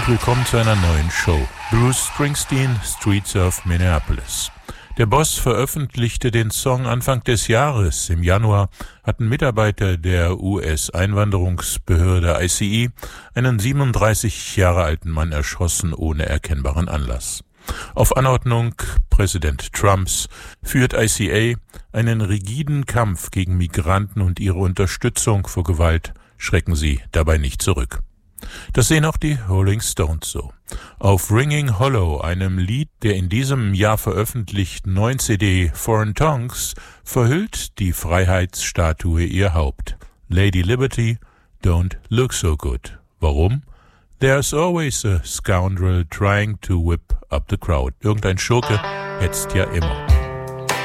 Willkommen zu einer neuen Show. Bruce Springsteen, Streets of Minneapolis. Der Boss veröffentlichte den Song Anfang des Jahres. Im Januar hatten Mitarbeiter der US-Einwanderungsbehörde ICE einen 37 Jahre alten Mann erschossen ohne erkennbaren Anlass. Auf Anordnung Präsident Trumps führt ICA einen rigiden Kampf gegen Migranten und ihre Unterstützung vor Gewalt schrecken sie dabei nicht zurück. Das sehen auch die Rolling Stones so. Auf Ringing Hollow, einem Lied der in diesem Jahr veröffentlichten neuen CD Foreign Tongues, verhüllt die Freiheitsstatue ihr Haupt. Lady Liberty, don't look so good. Warum? There's always a scoundrel trying to whip up the crowd. Irgendein Schurke hetzt ja immer.